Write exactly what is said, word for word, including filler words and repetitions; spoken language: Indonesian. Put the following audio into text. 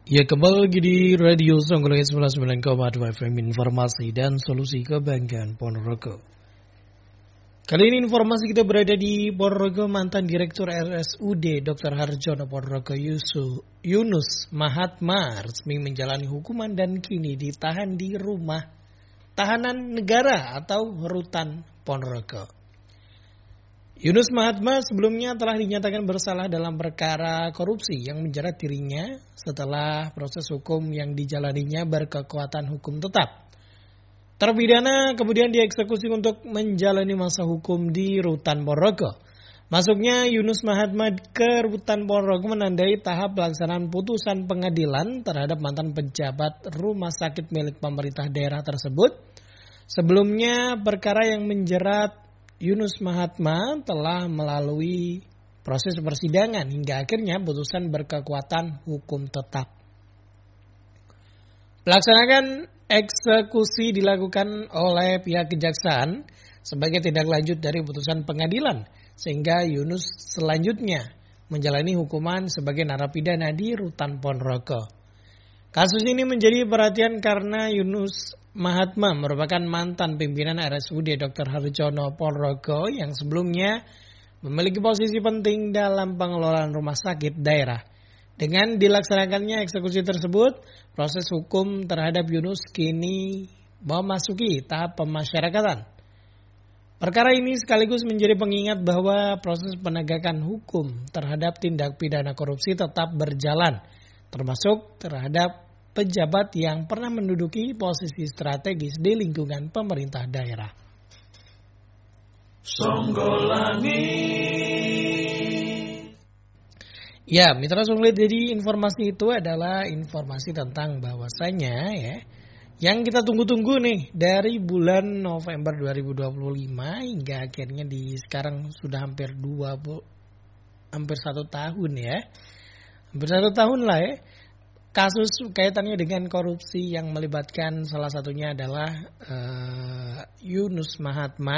Ya, kembali lagi di Radio Songgolongit sembilan puluh sembilan koma dua F M, informasi dan solusi kebanggaan Ponorogo. Kali ini informasi kita berada di Ponorogo. Mantan Direktur R S U D dokter Harjono Ponorogo Yusu, Yunus Mahatma resmi menjalani hukuman dan kini ditahan di rumah tahanan negara atau rutan Ponorogo. Yunus Mahatma sebelumnya telah dinyatakan bersalah dalam perkara korupsi yang menjerat dirinya setelah proses hukum yang dijalaninya berkekuatan hukum tetap. Terpidana kemudian dieksekusi untuk menjalani masa hukum di Rutan Ponorogo. Masuknya Yunus Mahatma ke Rutan Ponorogo menandai tahap pelaksanaan putusan pengadilan terhadap mantan pejabat rumah sakit milik pemerintah daerah tersebut. Sebelumnya perkara yang menjerat Yunus Mahatma telah melalui proses persidangan hingga akhirnya putusan berkekuatan hukum tetap. Pelaksanaan eksekusi dilakukan oleh pihak kejaksaan sebagai tindak lanjut dari putusan pengadilan, sehingga Yunus selanjutnya menjalani hukuman sebagai narapidana di Rutan Ponorogo. Kasus ini menjadi perhatian karena Yunus Mahatma merupakan mantan pimpinan R S U D dokter Harjono Ponorogo yang sebelumnya memiliki posisi penting dalam pengelolaan rumah sakit daerah. Dengan dilaksanakannya eksekusi tersebut, proses hukum terhadap Yunus kini memasuki tahap pemasyarakatan. Perkara ini sekaligus menjadi pengingat bahwa proses penegakan hukum terhadap tindak pidana korupsi tetap berjalan, termasuk terhadap pejabat yang pernah menduduki posisi strategis di lingkungan pemerintah daerah. Songgolangit. Ya, Mitra Songgolangit, jadi informasi itu adalah informasi tentang bahwasanya ya, yang kita tunggu-tunggu nih dari bulan November dua ribu dua puluh lima hingga akhirnya di sekarang sudah hampir dua hampir satu tahun ya. Hampir satu tahun lah ya. Kasus kaitannya dengan korupsi yang melibatkan salah satunya adalah uh, Yunus Mahatma.